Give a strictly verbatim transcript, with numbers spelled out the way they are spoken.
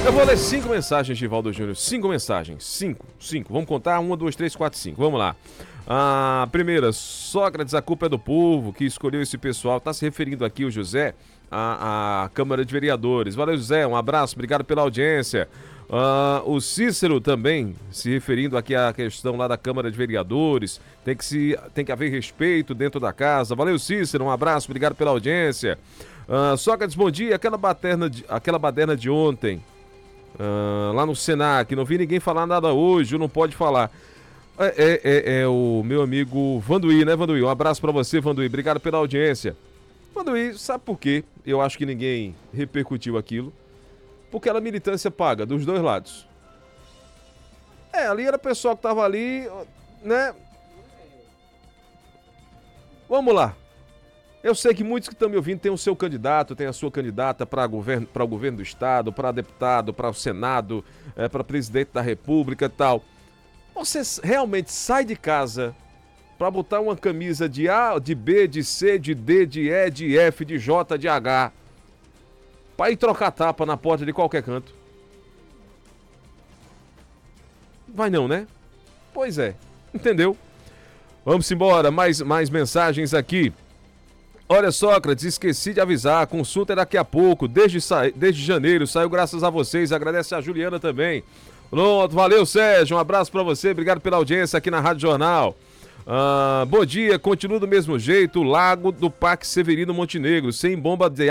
Eu vou ler cinco mensagens, Givaldo Júnior. Cinco mensagens. Cinco. Cinco. Vamos contar? Uma, duas, três, quatro, cinco. Vamos lá. A primeira, Sócrates, a culpa é do povo que escolheu esse pessoal. Está se referindo aqui o José à, à Câmara de Vereadores. Valeu, José. Um abraço. Obrigado pela audiência. Uh, o Cícero também, se referindo aqui à questão lá da Câmara de Vereadores. Tem que, se, tem que haver respeito dentro da casa. Valeu, Cícero. Um abraço. Obrigado pela audiência. Uh, Sócrates, bom dia. Aquela baderna de, aquela baderna de ontem. Uh, lá no Senac, não vi ninguém falar nada hoje, não pode falar. É, é, é, é o meu amigo Vanduí, né, Vanduí? Um abraço pra você, Vanduí. Obrigado pela audiência. Vanduí, sabe por quê? Eu acho que ninguém repercutiu aquilo. Porque era militância paga, dos dois lados. É, ali era o pessoal que tava ali, né? Vamos lá. Eu sei que muitos que estão me ouvindo têm o seu candidato, tem a sua candidata para governo, para o governo do estado, para deputado, para o Senado, é, para presidente da República e tal. Você realmente sai de casa para botar uma camisa de A, de B, de C, de D, de E, de F, de J, de H, para ir trocar tapa na porta de qualquer canto? Vai não, né? Pois é, entendeu? Vamos embora, mais, mais mensagens aqui. Olha, Sócrates, esqueci de avisar, a consulta é daqui a pouco, desde, sa... desde janeiro, saiu graças a vocês, agradece a Juliana também. Pronto, valeu, Sérgio, um abraço pra você, obrigado pela audiência aqui na Rádio Jornal. Ah, bom dia, continua do mesmo jeito, Lago do Parque Severino Montenegro, sem bomba de